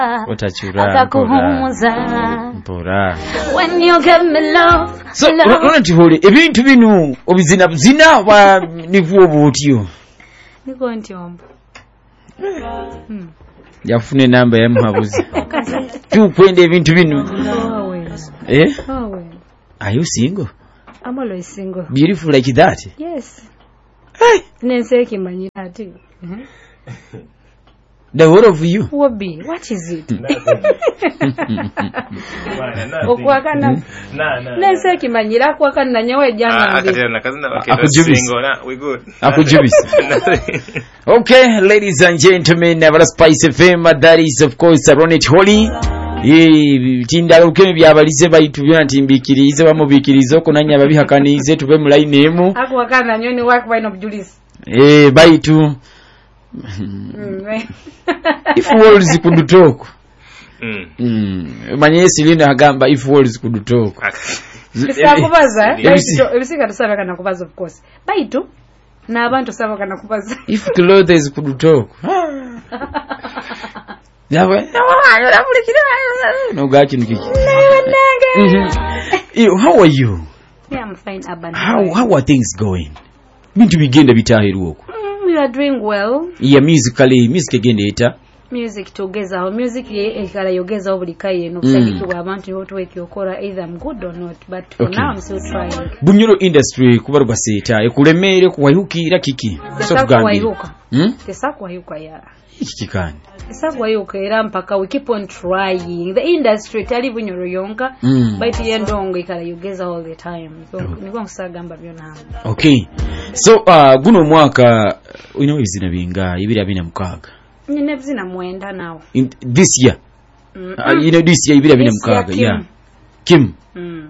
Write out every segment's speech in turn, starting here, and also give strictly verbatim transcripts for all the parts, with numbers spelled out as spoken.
Otachura. Akakuhumuza. Mpora. When you give me love. So, unati hole, ebintu binu obizina buzina wa nivuo butyo. Niko ntiombo. Hmm. Yafune namba ya mhabuzi. Tu kwende ebintu binu. Eh? Oh. Are you single? I'm always single. Beautiful like that? Yes. Hey. Nenseki manyira ati. The whole of you. What be? What is it? Okwakana. Na na. Nenseki manyira kwakana nyewe jana. Akatena kazina wakenda single na we good. Akujibisa. Okay, ladies and gentlemen, Never Spice F M, that is of course Ronit Holly. Eh tinda ukeme byabalize bayitu byona timbikirize bamubikirize okunanya babihakanize tube mu line emu. Akwakana nyoni wako bino bujulisi. Eh bayitu. If words could talk. Mm. Mm. Manyesi lina agamba if words could talk. Sisakubaza, ebisika tusaba kana kubaza of course. Baitu na abantu saba kana kubaza. If clothes could talk. Yawe, no gachi nikiki. How are you? Yeah, I'm fine, Abba. How how are things going? Bintu bigenda bitahiru oko. We are doing well. Yeah, musically, music agenda eta. Music together, music ye ekala yogeza obuli kaye no kusabikibwa abantu who work yokora either I'm good or not, but for okay. Now I'm still trying. Bunyoro industry kubaruga seta ekulemere kuwayukira kiki. So kugambi. Hmm? Tesa kuwayuka ya. Kikikani. Tesa kuwayuka era mpaka we keep on trying. The industry tali bunyoro yonka mm. But yendongo ikala yogeza all the time. So okay. Niko kusagamba byona. Okay. So uh guno mwaka ino bizina binga ibiri abina mukaga. Nine bizina mwenda now. In this year. Mm. Uh, you know this year ibiri abina mukaga. Yeah. Kim. Mm.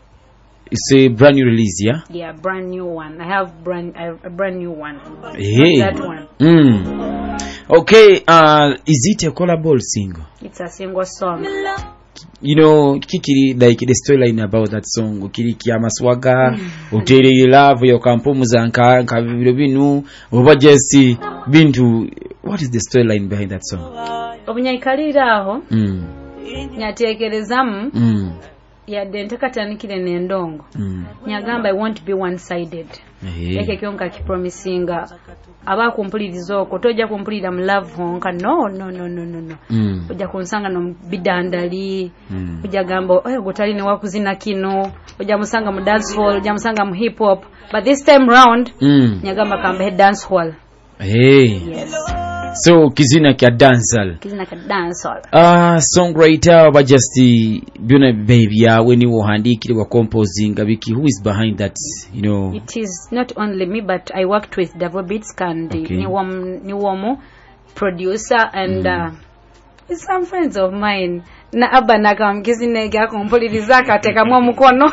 It's a brand new release, yeah? Yeah, brand new one. I have brand I have a brand new one. Hey. That one. Mm. Okay, uh is it a collabo single? It's a single song. You know, kikiri like the storyline about that song, kiri kiamaswaga, utere love yo kampumuza nka nka bibiro binu, oba jesi bintu. What is the storyline behind that song? Obunyayikalira aho. Mm. Nyatekerezamu. Mm. Ya dentakatannikire n'endongo. Mm. Nyagamba I won't be one sided. Hey. Eke kyonka kipromisinga aba kumpuliriza oko tojja kumpulira mu love honka no no no no no no. Mm. Ojja kunsanga no bidandali. Mm. Ojja gamba oyo gotali ne wakuzina kino, ojja musanga mu dance hall, ojja musanga mu hip hop, but this time round mm. Nyagamba kamba he dance hall. Hey. Yes. So kizina kya dancehall. Kizina kya dancehall. Ah, uh, songwriter ba just byona baby ya when you handikire wa composing abiki, who is behind that, you know? It is not only me, but I worked with Davo Beats Kandi, okay. Niwam Niwomo producer and mm. uh, some friends of mine. Na aba nakamkizine gya kumpuliriza kateka mu mukono.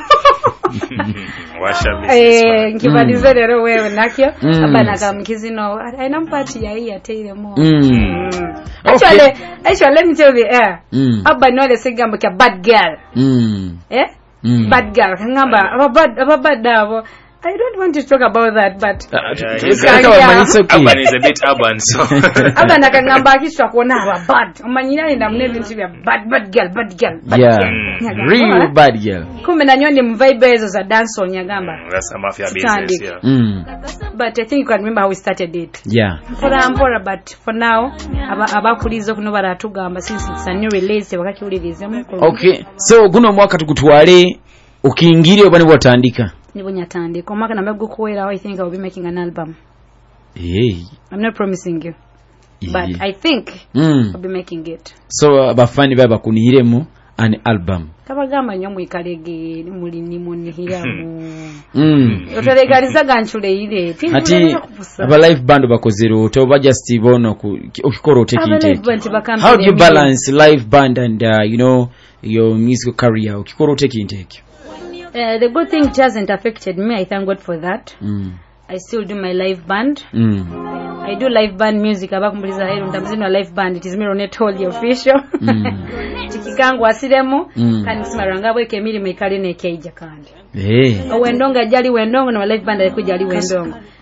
Washa eh nkibalize lero wewe nakyo mm. Aba nakamkizino aina mpati ya hii ateire mo. Mm. Actually okay. Actually let me tell you eh mm. Aba no le sigamba kya bad girl. Mm. Eh? Mm. Bad girl ngamba aba bad aba bad davo. I don't want to talk about that, but uh, yeah, it's, yeah. It's okay. Urban is a bit urban, so. Urban akangamba kisha kuona aba bad. Omanyira ina mne bintu bya bad bad girl, bad girl. Bad yeah. Girl. Mm. Real bad girl. Kumbe na nyoni mvibe ezo za dance on nyagamba. Mm, that's a mafia business, yeah. Mm. But I think you can remember how we started it. Yeah. For ampora, but for now aba abakulizo kuno baratugamba since it's a new release wakati ulilize mu. Okay. So guno mwaka tukutwale ukingiri obane bwatandika. Nibunyatande komaka na mego kuwera I think I will be making an album. Hey. I'm not promising you. Yeah. But I think mm. I'll be making it. So abafani baba kunihiremu an album. Kabagamba nyo mwikalege muri nimunihiramu. Mm. Otalegaliza ganchule ile. Ati aba live band bakozero toba just bono ukikoro take it. How do you balance live band and uh, you know your musical career? Ukikoro take intake. Uh, the good thing it hasn't affected me. I thank God for that. Mm. I still do my live band. Mm. I do live band music. Abakumbuliza hero ndamzino live band. It is me Ronit Holly official. Chikikangu asiremo. Kandi simaranga bweke miri mekali ne keija kandi. Eh. Wendonga jali wendongo na live band alikuja ali wendongo.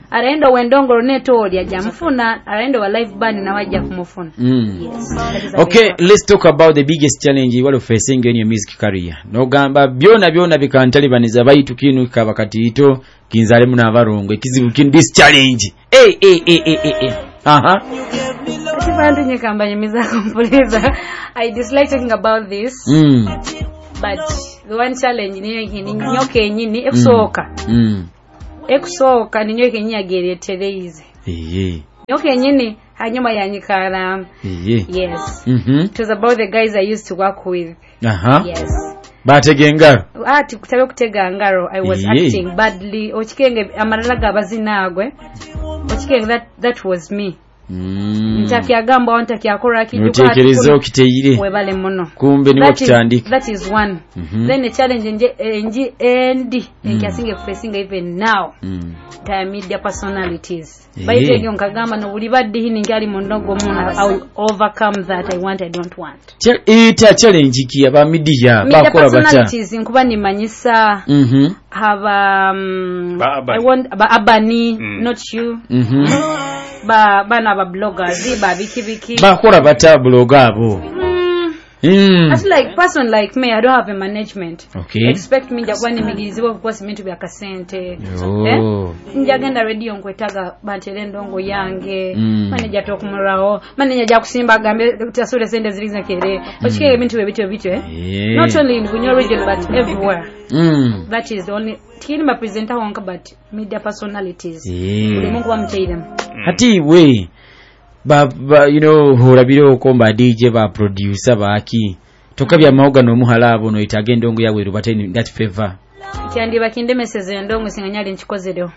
araenda wendongo netoli ajamfuna araenda wa live band na wajja kumufuna. Mm. Yes. Okay, let's talk about the biggest challenge you are facing in your music career. No gamba byona byona bikantalibaniza bayitu kinu kabakati ito kinzale muna abarongwe kizibu kin this challenge. Eh eh eh eh eh. Aha. Kibantu nyekamba nyimiza kumpuliza. I dislike talking about this. Mm. But the one challenge niyo hini nyoke nyini ekusoka. Mm. Ekusoka ni nyoke nyagere tereize. Eh. Nyoke nyini hanyuma yanyikara. Eh. Yes. Mhm. It was about the guys I used to work with. Aha. Yes. Bategengaro. Ati kutabe kutega ngaro I was yeah. acting badly. Ochikenge amaralaga abazinagwe. Ochikenge that that was me. Mm. Ntakia gamba wantakia kora kijuka utekerezo kiteyire webale muno kumbe ni wakitandika that is one. Mm-hmm. Then the challenge nje nji endi nkiasinge facing even now mm. the media personalities yeah. By the young kagamba no bulibadde hini ngali mondongo muna I will overcome that. I want I don't want ita challenge ki aba media bakora bacha personalities nkuba ni manyisa mhm haba um, I want ba abani mm. not you mhm ba bana ba bloggers ba biki biki bakora bata blogger abo mm. mm. As like person like me I don't have a management. Okay. Expect me nja kwani migizibwa because me to be akasente oh. Eh nja genda radio nkwetaga bantele ndongo yange mm. manager tokumurao manager ja kusimba gambe tasule sende ziliza kere ochike mm. bintu bebito bito eh yeah. Not only in Bunyo region but everywhere mm. That is the only tini ma presenter wanka but media personalities yeah. Mungu wa mteile hati we ba, ba you know horabiro komba D J ba producer ba aki tokabya maoga no muhalabo no itage ndongo yawe rubateni that favor kyandi bakinde message ndongo singanyali nchikozedeo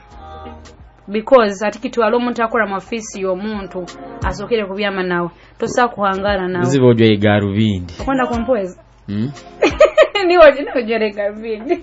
because atikitu alo muntu akora mafisi yo muntu asokere kubyama nawe tosa kuhangana nawe zibojwe igaru bindi kwenda kompweza mm niwo jina jereka bindi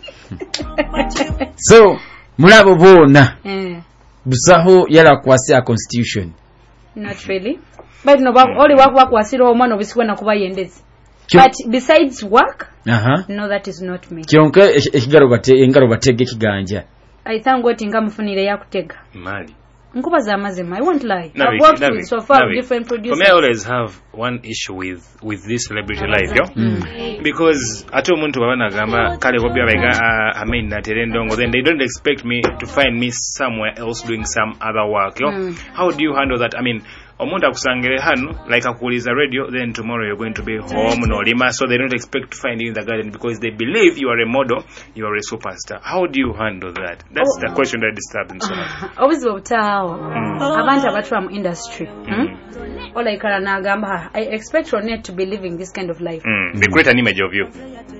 so mulabo bona eh busaho yala kwasi a constitution not really but no back only work work wasiro omwana obisikwana kuba yendezi but besides work aha no that is not me kyonka ekigaro bate engaro batege kiganja I thank God ngamufunire yakutega mali nkuba za mazima I won't lie Navi, I've worked Navi, with so far Navi. different producers. For me I always have one issue with with this celebrity life yo mm. Because ate omuntu babana gamba kale ko bya baiga amen na terendongo then they don't expect me to find me somewhere else doing some other work yo mm. How do you handle that? I mean omuntu akusangire hano like akuliza radio then tomorrow you're going to be home no lima so they don't expect to find you in the garden because they believe you are a model, you are a superstar. How do you handle that? That's oh. the question that disturbs me so much. Obviously obutawo abantu abatwa mu industry mm. All I can nagamba I expect your net to be living this kind of life mm. They create an image of you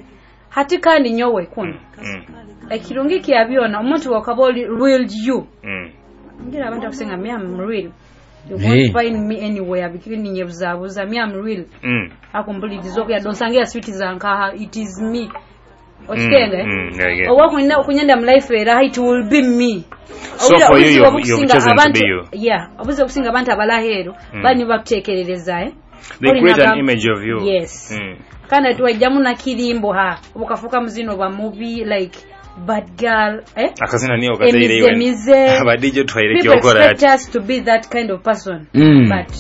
hati kandi nyowe kuno mm. Ekirungi kyabyona omuntu wakaboli real you mm. Ngira abantu akusenga me am real. You hey. Won't find me anywhere because ni nyebuzabuza me I'm real mm. Akumbuli dizoku ya donsangia sweet zanka it is me okigenge mm. mm. yeah, yeah. Owa kunenda kunyenda mu life era it will be me so for you you you've chosen abantu, to be you yeah obuze okusinga abantu abalahero mm. Bani bakutekerereza eh they Oli create an image of you yes mm. Kana tuwajamu na kirimbo ha obukafuka muzino ba movie like bad girl eh akazina niyo kateire iwe abadije twaire kyokora ati expect us to be that kind of person mm. But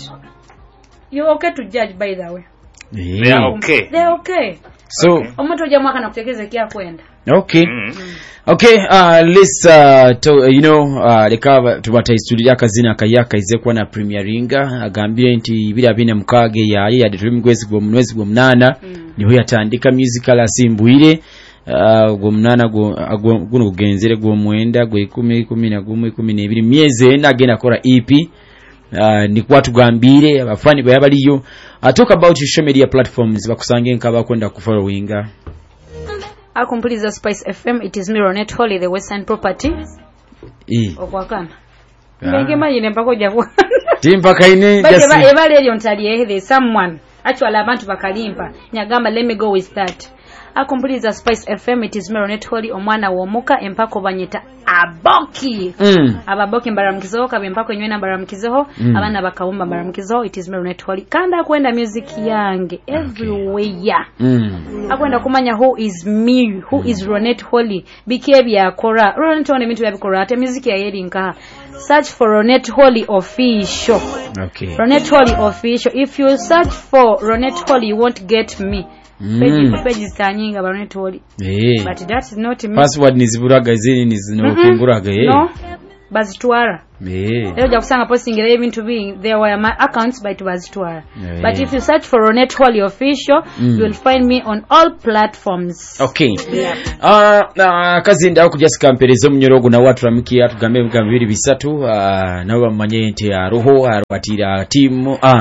you're okay to judge by the way yeah. They are okay they're okay so omuntu okay. Ojamwaka na kutekeza kia kwenda okay mm. Okay uh let's uh to, you know uh leka tubata studio yakazina kayaka ize kwa na premieringa agambye nti bira bine mukage ya ya dream gwezi gwo mwezi gwo munana mm. Niho yatandika musical asimbuire uh gwo munana gwo guno kugenzere gwo mwenda gwo ikumi kumi na gumu ikumi na ibiri myezi ena agenda kora E P uh ni kwa tugambire abafani bayabaliyo uh, talk about social media platforms bakusange nkaba kwenda ku followinga akumpuliza Spice F M. It is Mironet Holly the Western Property eh okwakana ngenge manyine mpako jabu timpaka ine just ba ebale elyo ntaliye there someone actually abantu bakalimpa nyagamba let me go with that akumpuliza Spice F M. It is Mironet Holly omwana womuka empako banyeta aboki mm. Ababoki mbaramukizo kabe empako nywena mbaramukizo mm. Abana bakabumba mbaramukizo. It is Mironet Holly kanda kwenda music yange everywhere mm. Akwenda kumanya who is me who mm. is Ronet Holly bikebya akora Ronet Holly mintu yabikora ate music ya yerinka search for Ronette Holly Official. Okay. Ronette Holly Official. If you search for Ronette Holly, you won't get me. Mm. Page pages tanyinga ba Ronette Holly. Eh. But that's not me. Password niziburaga izini nizinokunguraga eh. No. Bazitwara. Eh. Leo ja kusanga posting era even to be there were my accounts by bazitwara. Yeah. But if you search for Ronette Holly Official, mm. you'll find me on all platforms. Okay. Ah, uh, kazi nda kujasika mperezo mnyorogo na watu ramikia tugambe bigambo bibiri bisatu uh, nabo bamanye nti aroho arwatira timu ah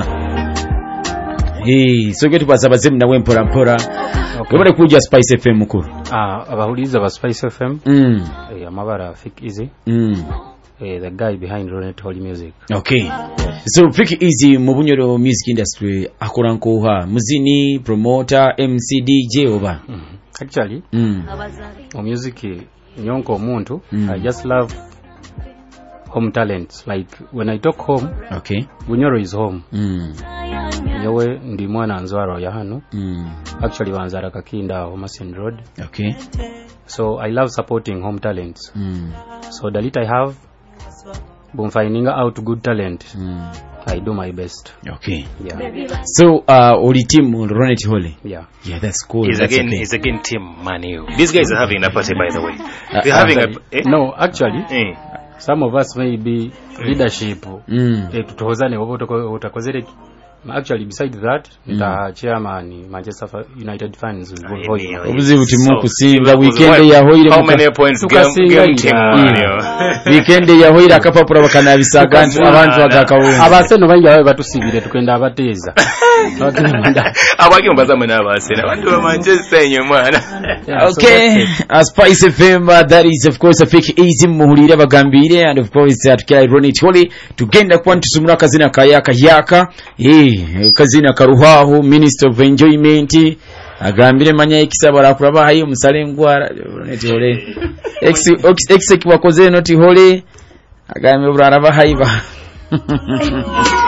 eh so getu basabaze mnawe mpora mpora okay. Kuja Spice F M mukuru ah abahuliza ba Spice F M mm eh amabara Fik Easy mm eh the guy behind Ronette Holly Music. Okay. Yeah. So Fik Easy mu bunyoro music industry akoranko ha muzini promoter M C D J oba mm. Actually mm mu music nyonko omuntu mm. I just love home talents. Like when I talk home, okay, Bunyoro is home. mm Nyewe ndi mwana nzwaro ya hano. mm Actually wanzara kakinda Homerson Road. Okay. So I love supporting home talents. mm So the little I have, been finding out good talent. mm I do my best. Okay. Yeah. So uh uli team Ronette Holly. Yeah. Yeah, that's cool. Is that's again okay. is again team Manu. These guys are having a party, by the way. Uh, They're having actually, a eh? No, actually eh. some of us may be leadership. mm Eh tutozane wobo utakozere. Actually, besides that, mm. the chairman Manchester United fans will go for you. Obuzi butimu kusinga weekend ya hoire how many points game game team weekend ya hoire akapapura bakana bisagantu abantu bagakawunga abaseno bangi bawe batusibire tukenda abateza abaki mbazamwe n'abasena abantu ba Manchester enyo mwana. Okay, as Spice F M, uh, that is of course a Fik Easy muhulira bagambire, and of course at uh, Ronette Holly tugenda kwantusumura kazina kayaka yaka eh kazina karuhaho Minister of Enjoyment agambire manya ikisabara kuraba hayi umusale ngwara Ronette Holly ex ex bakoze Ronette Holly agambire burara bahayiba